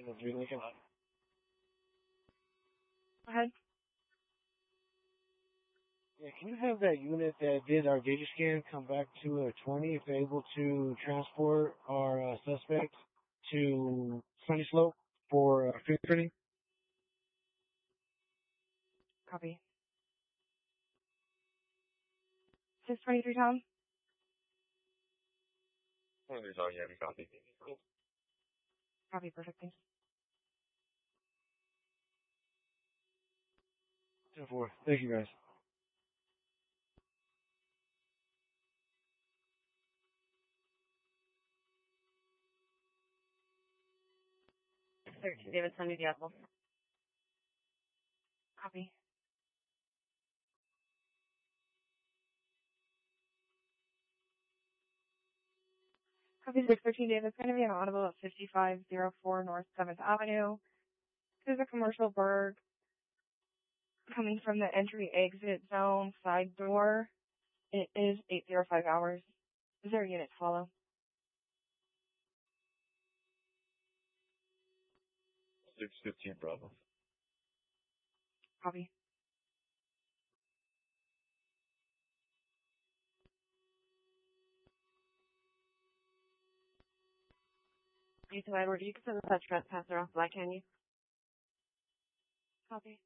3 Lincoln. Go ahead. Yeah, can you have that unit that did our data scan come back to a 20 if they're able to transport our suspect to Sunny Slope for fingerprinting? Copy. 623 Tom? 23 Tom, yeah, we copy. Copy, perfect, thanks. 10-4. Thank you, guys. David, send me the apple. Copy. Copy 613 David. It's going to be an audible at 5504 North 7th Avenue. This is a commercial burg coming from the entry-exit zone side door. It is 805 hours. Is there a unit to follow? 615 Bravo. Copy. Ethan Edward, you can send the trespasser off Black Canyon. Copy.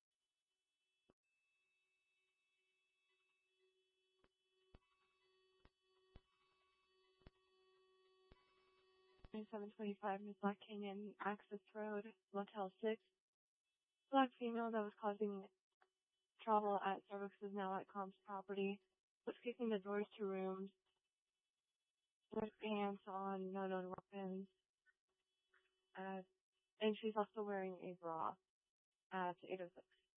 Line 725 Miss Black Canyon Access Road, Motel 6. Black female that was causing trouble at Starbucks is now at Comp's property. Was kicking the doors to rooms. With pants on, no known weapons. And she's also wearing a bra at 806.